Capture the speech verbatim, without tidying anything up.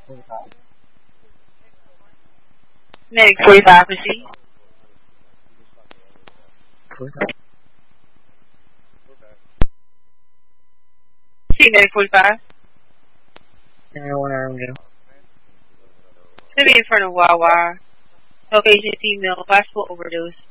Medic forty-five, proceed. See, Medic forty-five. Should be in front of Wawa. Location female, possible overdose.